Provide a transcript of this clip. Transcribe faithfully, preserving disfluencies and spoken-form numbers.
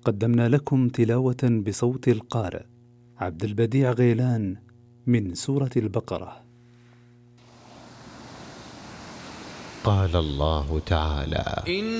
قدمنا لكم تلاوة بصوت القارئ عبد البديع غيلان من سورة البقرة. قال الله تعالى: